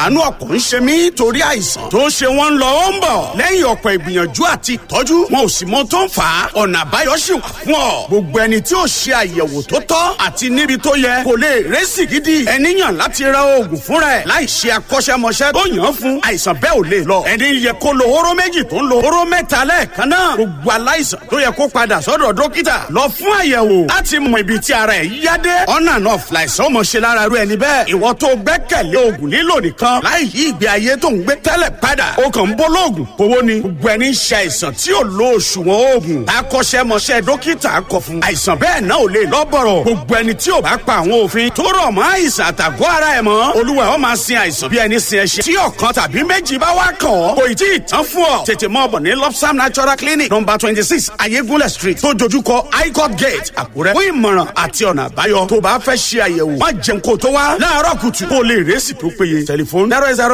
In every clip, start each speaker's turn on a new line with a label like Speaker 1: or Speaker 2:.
Speaker 1: àánú ọ̀pọ̀ ń ṣe mí torí àìsàn tó ń ṣe wọ́n lọ ó ń bọ̀ lẹ́yìn ọ̀pọ̀ ìgbìyànjú àti ìtọ́jú wọn ò sì mọ tó ń fà á ọ̀nà àbáyọ sì wà fún ọ. gbogbo ẹni tí ó ṣe àyẹ̀wò tó tọ́ àti níbi tó yẹ kò lè rẹ́sì gidi ẹni yàn láti ra oògùn fún rẹ̀ láì ṣe akọ́ṣẹ́mọṣẹ́ tó yàn án fún àìsàn bẹ́ẹ̀ ò lè lọ. ẹni yẹ kó lo hóró méjì tó ń lo hóró mẹ́ta lẹ́ẹ̀kan náà gbogbo aláìsàn tó yẹ kó padà sọ́dọ̀ dókítà lọ fún àyẹ̀wò láti mọ ibi tí ara ẹ̀ yá dé ọ̀nà náà fìlàìsàn mọ̀ ṣe lára rú ẹni bẹ́ẹ̀ ìwọ tó gbẹ́kẹ̀lé oògùn lílò nìkan láì yí ìgbé ayé tó ń gbé tẹ́lẹ̀ padà ó kàn ń bọ́ lóògùn kówó ni gbogbo ẹni ṣe àìsàn tí ò lo òṣùwọ̀n oògùn akọ́ṣẹ́mọṣẹ́ dókítà kọ fún àìsàn bẹ́ẹ̀ náà ò lè lọ́bọ̀rọ̀ gbogbo ẹni tí ò bá pa àwọn òfin tó rọ̀ mọ́ àìsàn àtàgọ́ ara ẹ̀ mọ́ olúwa ó máa sin àìsàn bí ẹni sin ẹṣin tí ọ̀kan tàbí méjì bá wá kàn ọ́ kò ì tí ì tán fún ọ tètè mọ́ ọ̀bọ̀ ní Lopsam Natural Clinic number 26 Ayégúnlẹ̀ Street tó dojúkọ High Court Gate Àkúrẹ́ fún ìmọ̀ràn àti ọ̀nà àbáyọ tó bá fẹ́ ṣe àyẹ̀wò má jẹun kó tó wá láàárọ̀ kùtù kó lè rẹ́sì tó péye tẹlifóònù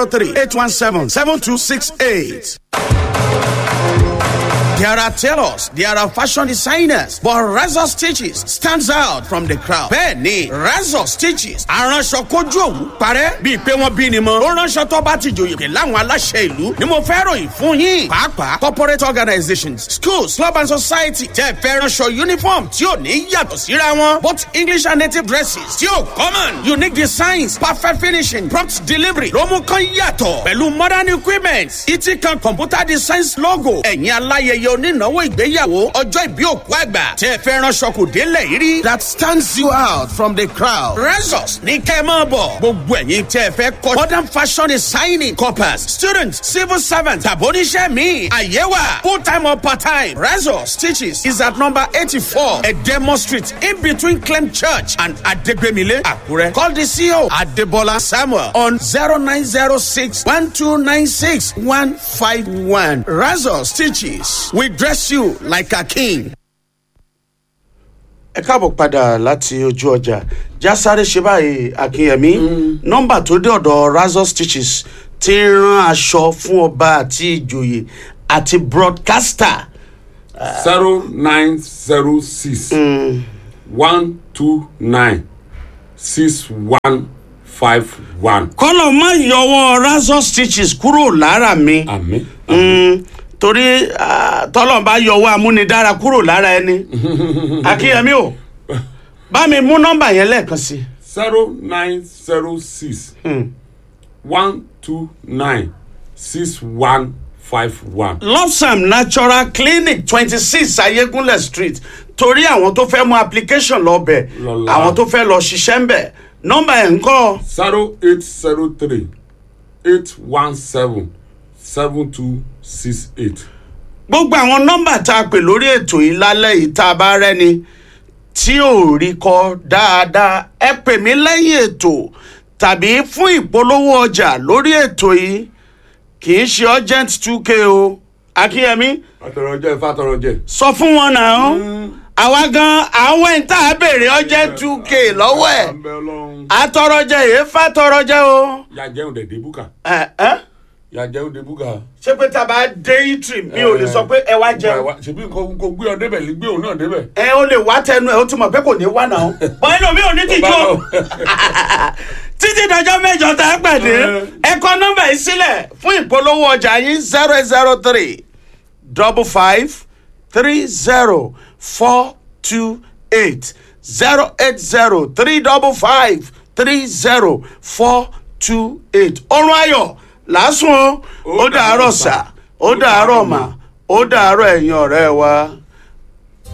Speaker 1: 003-817-7268. There are tailors, there are fashion designers, but Razor Stitches stands out from the crowd. Bẹ́ẹ̀ni, Razor Stitches aránṣọ kojú òwú parẹ́ bíi pé wọ́n bí ni mọ́. Ó ránṣọ tó bá ti jòyè pé láwọn aláṣẹ ìlú ni mo fẹ́ ròyìn fún yín. Pàápàá corporate organizations, schools, club and society tẹ́ fẹ́ ránṣọ uniform tí ò ní yàtọ̀ síra wọn. Both English and native dresses tí ò common, unique designs, perfect finishing, prompt delivery ló mú kán yàtọ̀. Pẹ̀lú modern equipment, ìtìkan computer designs logo. Ẹ̀yin aláyẹyẹ onínáwó ìgbéyàwó ọjọ́ ìbí òkú àgbà tẹ́ fẹ́ ránṣọ kò délẹ̀ yìí rí. that stands you out from the crowd. Razors ní kẹ́ mọ́ bọ̀. gbogbo ẹ̀yin tẹ́ fẹ́ kọ́ modern fashion designing corpus students civil servants tàbóníṣẹ́ mi àyẹ̀wà full time or part time. Razor Stitches is at number 84 Edemo Street in between Clem Church and Adegbemile Àkúrẹ́. Call the CEO Adebola Samuel on 0906-1296-151. Razor Stitches. We dress you like a king. Ẹ káàbọ̀ padà láti ojú ọjà jásáré ṣe báyìí Akínyẹmí nọ́mbà tó dé ọ̀dọ̀ Razor Stitches ti rán aṣọ fún ọba àti ìjòyè àti broadcaster.
Speaker 2: 0906 129 6151.
Speaker 1: kọ́lọ̀ má yọwọ́ Razor Stitches kúrò lára mi.
Speaker 2: Àmín.
Speaker 1: Torí tọ́lọ̀ bá yọwọ́ amúnidára kúrò lára ẹni. Akínyẹmí o bá mi mú nọ́mbà yẹn lẹ́ẹ̀kan sí.
Speaker 2: 0906 129 6151.
Speaker 1: Lopsam Natural Clinic 26 Ayégúnlẹ̀ Street torí àwọn tó fẹ́ mú application lọ bẹ̀ àwọn tó fẹ́ lọ ṣiṣẹ́ ń bẹ̀ nọ́mbà ẹ̀ ń kọ́.
Speaker 2: 0803 817 7268.
Speaker 1: gbogbo àwọn nọ́mbà tá a pè lórí ètò yìí lálẹ́ yìí tá a bá rẹ́ni tí ò rí kọ dáadáa ẹ pè mí lẹ́yìn ètò tàbí fún ìpolówó ọjà lórí ètò yìí kì í ṣe urgent 2k o Akínyẹmí.
Speaker 2: Fàtọrọjẹ.
Speaker 1: sọ fún wọn náà àwa gan àwọn ẹ̀ ń tà béèrè urgent 2k lọ́wọ́ ẹ̀ àtọrọjẹ yìí fàtọrọjẹ o.
Speaker 2: Yàjẹun dẹ̀ débùkà. Yàjẹun débùkà.
Speaker 1: ṣé pé tá a bá dé ìtìrì mi ò lè sọ pé ẹ wá jẹun.
Speaker 2: ṣèbí nǹkan kò gbé ọ débẹ̀ lè gbé òun náà débẹ̀.
Speaker 1: ẹ ó lè wá tẹnu ẹ ó tún mọ̀ pé kò ní wá náà. bọ́n inú mi ò ní tìjú o. títí dọjọ́ mẹ́jọ tá a pàdé ẹ kọ nọ́mbà yìí sílẹ̀ fún ìpolówó ọjà yín 003 55 30 428 080 355 30 428. Ọrùn ayọ̀ lásùn ó dàárọ̀ sà ó dàárọ̀ mà ó dàárọ̀ ẹ̀yin ọ̀rẹ́ wa.